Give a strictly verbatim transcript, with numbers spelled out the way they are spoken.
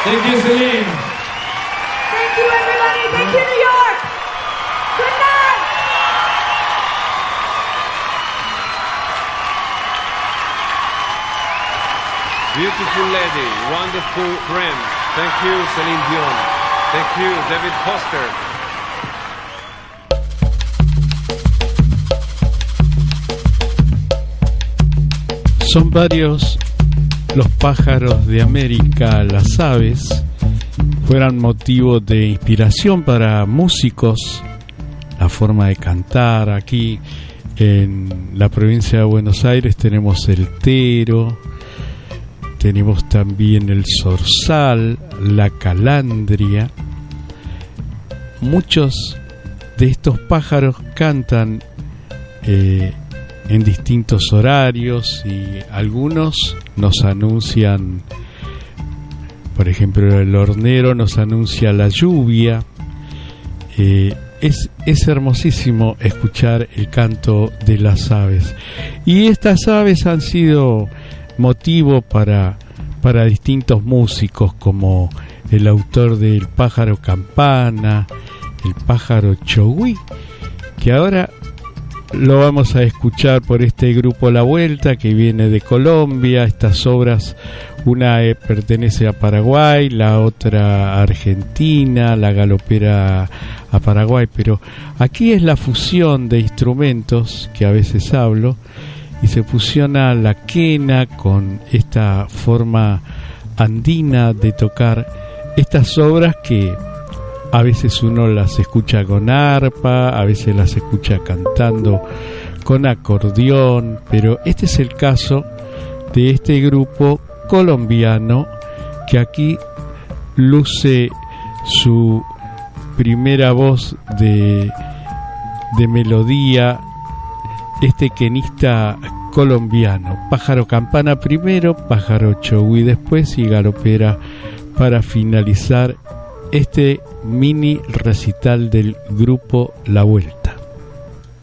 Thank you, Celine. Thank you, everybody. Thank you, New York. Good night. Beautiful lady, wonderful friend. Thank you, Celine Dion. Thank you, David Foster. Son varios los pájaros de América, las aves, fueran motivo de inspiración para músicos, la forma de cantar. Aquí en la provincia de Buenos Aires tenemos el tero, tenemos también el zorzal, la calandria. Muchos de estos pájaros cantan eh, en distintos horarios y algunos nos anuncian, por ejemplo, el hornero nos anuncia la lluvia. Eh, es, es hermosísimo escuchar el canto de las aves. Y estas aves han sido motivo para, para distintos músicos, como el autor del pájaro campana, el pájaro chogüí, que ahora lo vamos a escuchar por este grupo La Vuelta, que viene de Colombia. Estas obras, una eh, pertenece a Paraguay, la otra a Argentina, la galopera a Paraguay, pero aquí es la fusión de instrumentos que a veces hablo, y se fusiona la quena con esta forma andina de tocar estas obras que a veces uno las escucha con arpa, a veces las escucha cantando con acordeón, pero este es el caso de este grupo colombiano que aquí luce su primera voz de, de melodía, este quenista colombiano, pájaro campana primero, pájaro chogüí después y galopera para finalizar este mini recital del grupo La Vuelta.